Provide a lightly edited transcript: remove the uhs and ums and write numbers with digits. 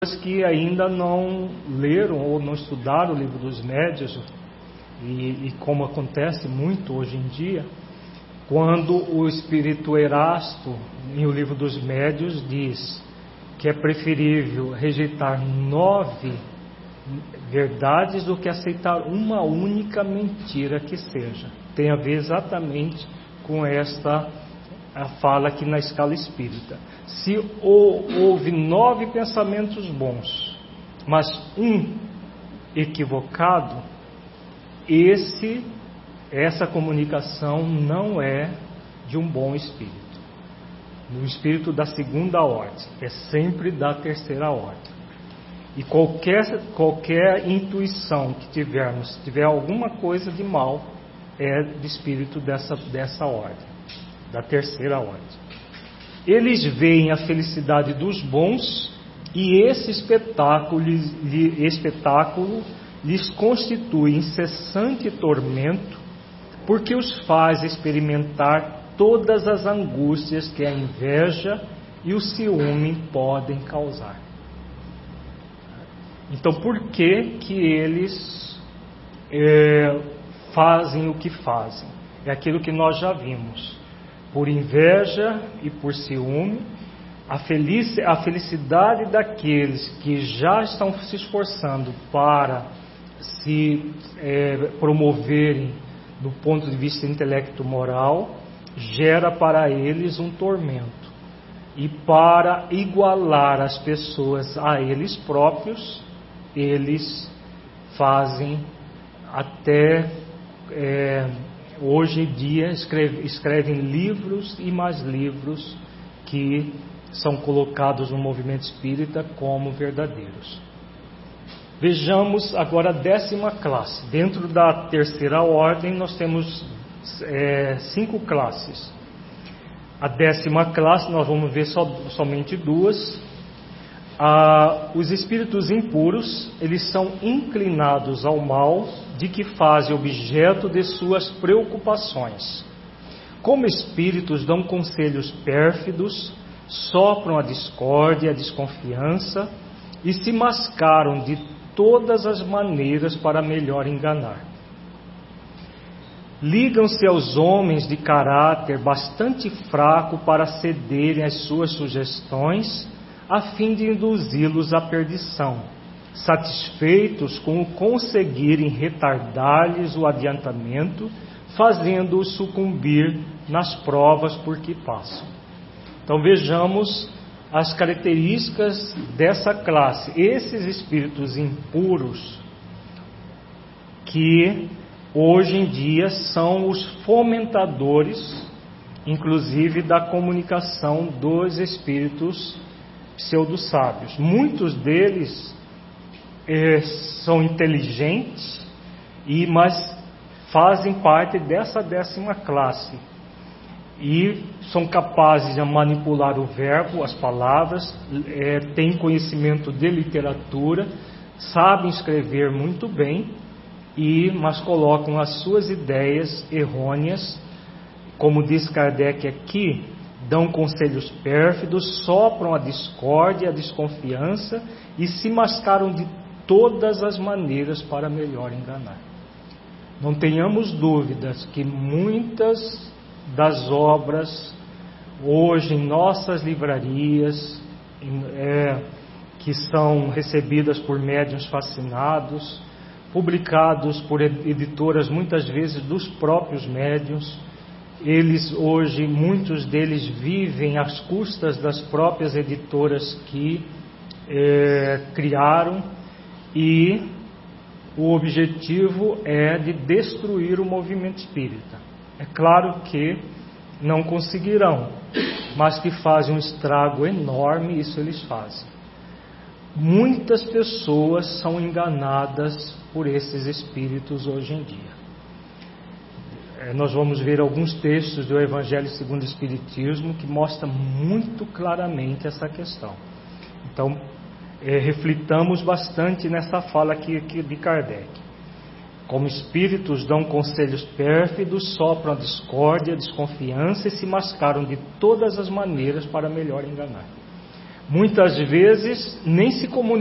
que ainda não leram ou não estudaram o livro dos médiuns, e como acontece muito hoje em dia, quando o espírito Erasto, em o livro dos médiuns, diz que é preferível rejeitar 9 verdades do que aceitar uma única mentira que seja. Tem a ver exatamente com esta a fala aqui na escala espírita. Se houve 9 pensamentos bons, mas um equivocado, essa comunicação não é de um bom espírito. No espírito da segunda ordem, é sempre da terceira ordem. E qualquer intuição que tivermos, se tiver alguma coisa de mal, é do espírito dessa ordem, da terceira ordem. Eles veem a felicidade dos bons e esse espetáculo lhes constitui incessante tormento, porque os faz experimentar todas as angústias que a inveja e o ciúme podem causar. Então, por que eles fazem o que fazem? É aquilo que nós já vimos. Por inveja e por ciúme, a felicidade daqueles que já estão se esforçando para se promoverem do ponto de vista intelecto-moral, gera para eles um tormento. E para igualar as pessoas a eles próprios, eles fazem até hoje em dia escrevem livros e mais livros que são colocados no movimento espírita como verdadeiros. Vejamos agora a 10ª classe. Dentro da terceira ordem nós temos 5 classes. A 10ª classe nós vamos ver somente 2. Os espíritos impuros, eles são inclinados ao mal, de que fazem objeto de suas preocupações. Como espíritos dão conselhos pérfidos, sopram a discórdia e a desconfiança e se mascaram de todas as maneiras para melhor enganar. Ligam-se aos homens de caráter bastante fraco para cederem às suas sugestões, a fim de induzi-los à perdição, satisfeitos com o conseguirem retardar-lhes o adiantamento, fazendo-os sucumbir nas provas por que passam. Então vejamos as características dessa classe. Esses espíritos impuros que hoje em dia são os fomentadores, inclusive da comunicação dos espíritos pseudo-sábios. Muitos deles são inteligentes, mas fazem parte dessa 10ª classe e são capazes de manipular o verbo, as palavras, têm conhecimento de literatura, sabem escrever muito bem, mas colocam as suas ideias errôneas, como diz Kardec aqui, dão conselhos pérfidos, sopram a discórdia e a desconfiança e se mascaram de todas as maneiras para melhor enganar. Não tenhamos dúvidas que muitas das obras hoje em nossas livrarias, que são recebidas por médiuns fascinados, publicados por editoras muitas vezes dos próprios médiuns, eles hoje, muitos deles vivem às custas das próprias editoras que criaram, e o objetivo é de destruir o movimento espírita. É claro que não conseguirão, mas que fazem um estrago enorme, isso eles fazem. Muitas pessoas são enganadas por esses espíritos hoje em dia. Nós vamos ver alguns textos do Evangelho segundo o Espiritismo que mostram muito claramente essa questão. Então, reflitamos bastante nessa fala aqui de Kardec. Como espíritos dão conselhos pérfidos, sopram a discórdia, a desconfiança e se mascaram de todas as maneiras para melhor enganar. muitas vezes nem se comunicam